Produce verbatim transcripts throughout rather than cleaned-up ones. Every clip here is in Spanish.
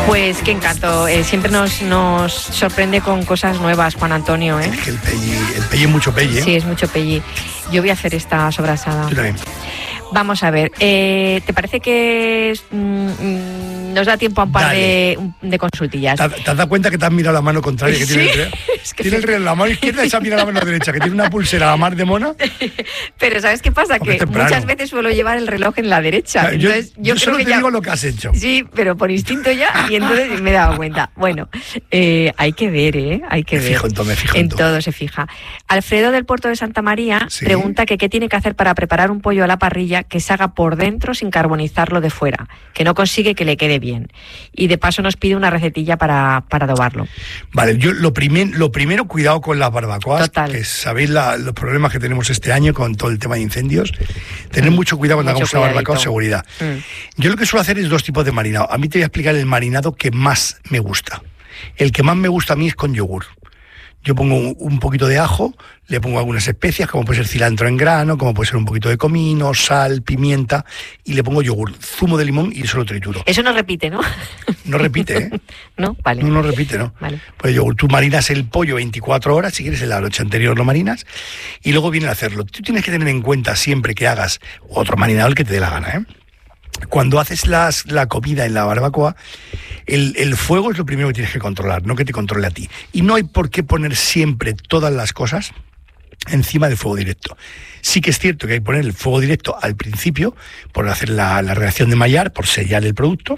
Pues qué encanto, eh, siempre nos, nos sorprende con cosas nuevas, Juan Antonio, ¿eh? Es que el pelli, el pelli es mucho pelli, ¿eh? Sí, es mucho pelli. Yo voy a hacer esta sobrasada. Yo también. Vamos a ver, eh, ¿te parece que mm, nos da tiempo a un par de, de consultillas? ¿Te, ¿Te has dado cuenta que te has mirado la mano contraria que ¿Sí? tiene el reloj? Es que tiene el reloj en la mano izquierda y se ha mirado la mano derecha, que tiene una pulsera a la mar de mona. Pero ¿sabes qué pasa? Porque Que muchas veces suelo llevar el reloj en la derecha. Yo, entonces, yo, yo creo solo que te ya... digo lo que has hecho. Sí, pero por instinto ya, y entonces me he dado cuenta. Bueno, eh, hay que ver, ¿eh? Hay que me ver. Fijo en todo, me fijo en en todo. todo. todo se fija. Alfredo del Puerto de Santa María ¿Sí? pregunta que qué tiene que hacer para preparar un pollo a la parrilla que se haga por dentro sin carbonizarlo de fuera, que no consigue que le quede bien. Y de paso nos pide una recetilla para, para adobarlo. Vale, yo lo, primer, lo primero, cuidado con las barbacoas, Total. que sabéis la, los problemas que tenemos este año con todo el tema de incendios. Tener mm. mucho cuidado cuando mucho hagamos una cuidadito. barbacoa, seguridad. Mm. Yo lo que suelo hacer es dos tipos de marinado. A mí te voy a explicar el marinado que más me gusta. El que más me gusta a mí es con yogur. Yo pongo un, un poquito de ajo, le pongo algunas especias, como puede ser cilantro en grano, como puede ser un poquito de comino, sal, pimienta, y le pongo yogur, zumo de limón y eso lo trituro. Eso no repite, ¿no? No repite, ¿eh? No, vale. No, no repite, ¿no? Vale. Pues yogur, tú marinas el pollo veinticuatro horas, si quieres en la noche anterior lo marinas, y luego viene a hacerlo. Tú tienes que tener en cuenta siempre que hagas otro marinado, el que te dé la gana, ¿eh? Cuando haces las, la comida en la barbacoa, el, el fuego es lo primero que tienes que controlar, no que te controle a ti. Y no hay por qué poner siempre todas las cosas encima del fuego directo. Sí que es cierto que hay que poner el fuego directo al principio, por hacer la, la reacción de Maillard, por sellar el producto.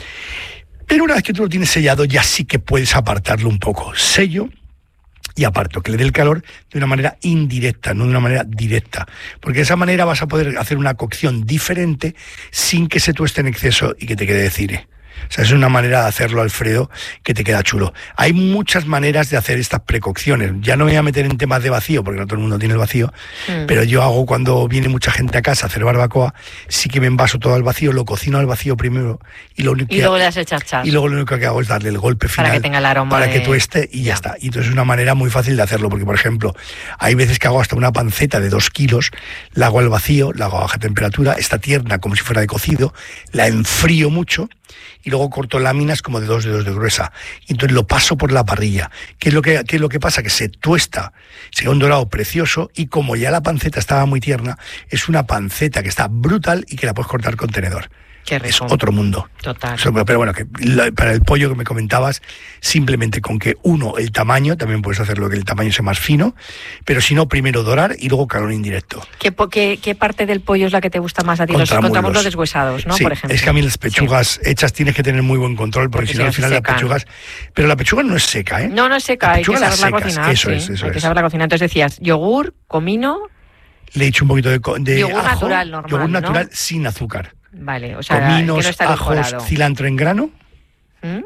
Pero una vez que tú lo tienes sellado, ya sí que puedes apartarlo un poco. Sello y aparto, que le dé el calor de una manera indirecta, no de una manera directa. Porque de esa manera vas a poder hacer una cocción diferente sin que se tueste en exceso y que te quede de cine. O sea, es una manera de hacerlo, Alfredo, que te queda chulo. Hay muchas maneras de hacer estas precocciones. Ya no me voy a meter en temas de vacío, porque no todo el mundo tiene el vacío, mm. pero yo hago cuando viene mucha gente a casa a hacer barbacoa, sí que me envaso todo al vacío, lo cocino al vacío primero y lo único y que luego le das el chachas. Y luego lo único que hago es darle el golpe final para que tenga el aroma para de... que tueste y ya, ya está. Y entonces es una manera muy fácil de hacerlo, porque por ejemplo, hay veces que hago hasta una panceta de dos kilos, la hago al vacío, la hago a baja temperatura, está tierna como si fuera de cocido, la enfrío mucho y luego corto láminas como de dos dedos de gruesa. Y entonces lo paso por la parrilla. ¿Qué es lo que, qué es lo que pasa? Que se tuesta, se da un dorado precioso y como ya la panceta estaba muy tierna, es una panceta que está brutal y que la puedes cortar con tenedor. Es otro mundo. Total. Pero bueno, que para el pollo que me comentabas, simplemente con que uno, el tamaño, también puedes hacerlo que el tamaño sea más fino, pero si no, primero dorar y luego calor indirecto. ¿Qué, qué, qué parte del pollo es la que te gusta más a ti? Los contramuslos deshuesados, ¿no? Sí, por ejemplo. Es que a mí las pechugas sí. hechas tienes que tener muy buen control, porque, porque si no al final las pechugas... Pero la pechuga no es seca, ¿eh? No, no es seca, hay que saberla cocinar. Eso sí, es, eso hay es. que saberla cocinar. Entonces decías, yogur, comino... Le he hecho un poquito de, de yogur ajo, natural, normal, yogur natural ¿no? sin azúcar. Vale, o sea, cominos, que no está ajos, cilantro en grano. ¿Mm?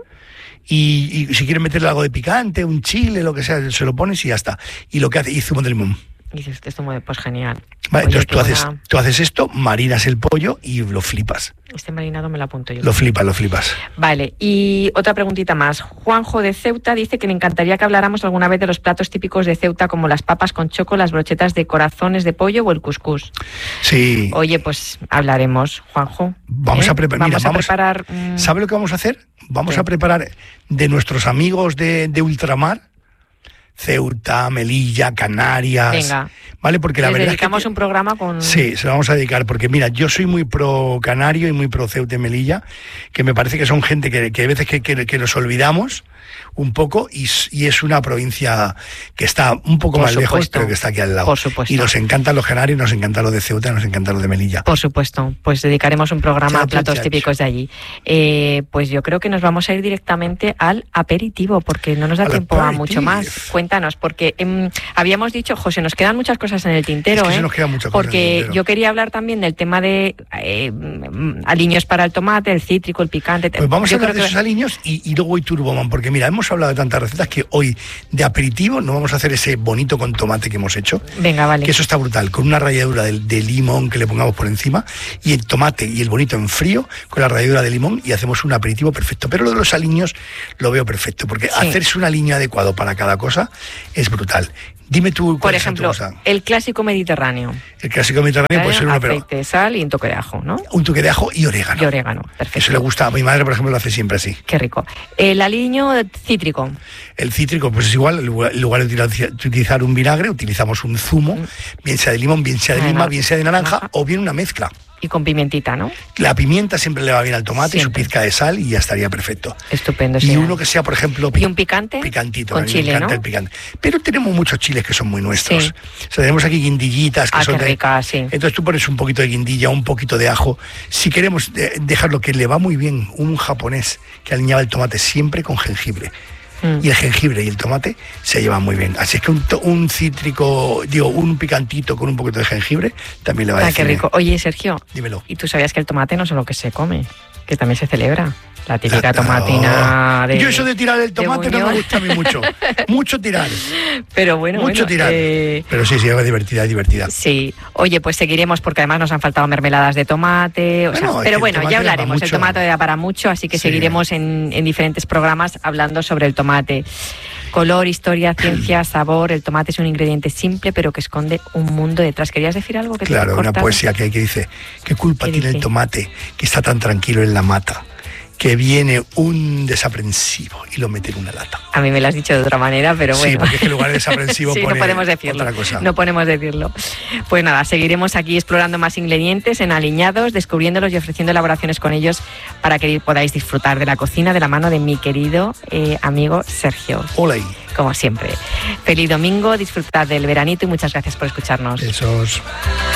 Y, y si quieres meterle algo de picante, un chile, lo que sea, se lo pones y ya está. Y lo que hace, y zumo de limón. Y dices, este zumo de, pues genial. Vale, Oye, entonces tú haces, buena... tú haces esto, marinas el pollo y lo flipas. Este marinado me lo apunto yo. Lo flipas, lo flipas. Vale, y otra preguntita más. Juanjo de Ceuta dice que le encantaría que habláramos alguna vez de los platos típicos de Ceuta, como las papas con choco, las brochetas de corazones de pollo o el cuscús. Sí. Oye, pues hablaremos, Juanjo. Vamos ¿eh? a, prepa- vamos mira, a vamos, preparar... Mmm... ¿Sabe lo que vamos a hacer? Vamos ¿Qué? a preparar de nuestros amigos de, de ultramar, Ceuta, Melilla, Canarias. Venga. ¿Vale? Porque la Les verdad dedicamos es que, un programa con... Sí, se lo vamos a dedicar, porque mira, yo soy muy pro Canario y muy pro Ceuta y Melilla, que me parece que son gente que, que hay veces que, que, que nos olvidamos un poco y, y es una provincia que está un poco Por más supuesto. lejos, pero que está aquí al lado. Por supuesto. Y nos encantan los canarios, nos encantan los de Ceuta, nos encantan los de Melilla. Por supuesto, pues dedicaremos un programa Chacho, a platos chacho. típicos de allí. Eh, pues yo creo que nos vamos a ir directamente al aperitivo, porque no nos da Al tiempo a aperitif. mucho más. Cuéntanos, porque eh, habíamos dicho, José, nos quedan muchas cosas en el tintero, Es que ¿eh? se nos quedan muchas cosas en el porque tintero. yo quería hablar también del tema de eh, aliños para el tomate, el cítrico, el picante. Pues vamos yo a hablar creo de que... esos aliños y, y luego voy turboman, porque mira, hemos hablado de tantas recetas que hoy de aperitivo no vamos a hacer ese bonito con tomate que hemos hecho. Venga, vale. Que eso está brutal, con una ralladura de, de limón que le pongamos por encima y el tomate y el bonito en frío con la ralladura de limón y hacemos un aperitivo perfecto. Pero lo de los aliños lo veo perfecto, porque sí. hacerse un aliño adecuado para cada cosa es brutal. Dime tú, por ejemplo, el clásico mediterráneo. El clásico mediterráneo puede ser uno, pero aceite, sal y un toque de ajo, ¿no? Un toque de ajo y orégano. Y orégano, perfecto. Eso le gusta a mi madre, por ejemplo, lo hace siempre así. Qué rico. El aliño cítrico. El cítrico, pues es igual, en lugar de utilizar un vinagre, utilizamos un zumo, mm. bien sea de limón, bien sea de lima, bien sea de naranja, naranja, o bien una mezcla. Y con pimientita, ¿no? La pimienta siempre le va bien al tomate, siempre. Su pizca de sal y ya estaría perfecto. Estupendo. Y uno que sea, por ejemplo... ¿Y un picante? Picantito. Con chile, me encanta ¿no? el picante. Pero tenemos muchos chiles que son muy nuestros. Sí. O sea, tenemos aquí guindillitas que ah, son qué de... rica, sí. Entonces tú pones un poquito de guindilla, un poquito de ajo. Si queremos dejarlo que le va muy bien, un japonés que aliñaba el tomate siempre con jengibre. Y el jengibre y el tomate se llevan muy bien. Así es que un, un cítrico, digo, un picantito con un poquito de jengibre también le va a ah, decir. Qué rico. Oye, Sergio. Dímelo. ¿Y tú sabías que el tomate no es lo que se come? Que también se celebra. La típica tomatina de... Yo eso de tirar el tomate no me gusta a mí mucho. Mucho tirar. Pero bueno, Mucho bueno, tirar. Eh... Pero sí, sí, es divertida, es divertida. Sí. Oye, pues seguiremos porque además nos han faltado mermeladas de tomate. O bueno, sea, pero bueno, ya hablaremos. El tomate da para mucho, así que sí. seguiremos en, en diferentes programas hablando sobre el tomate. Color, historia, ciencia, sabor. El tomate es un ingrediente simple, pero que esconde un mundo detrás. ¿Querías decir algo? Que claro, te una poesía que hay que dice: ¿qué culpa ¿Qué tiene dice? el tomate que está tan tranquilo en la mata? Que viene un desaprensivo y lo mete en una lata. A mí me lo has dicho de otra manera, pero bueno. Sí, porque es que en lugar de desaprensivo sí, pone no podemos decirlo, otra cosa. No podemos decirlo. Pues nada, seguiremos aquí explorando más ingredientes en Aliñados, descubriéndolos y ofreciendo elaboraciones con ellos para que podáis disfrutar de la cocina de la mano de mi querido eh, amigo Sergio. Hola. Como siempre. Feliz domingo, disfrutad del veranito y muchas gracias por escucharnos. Besos.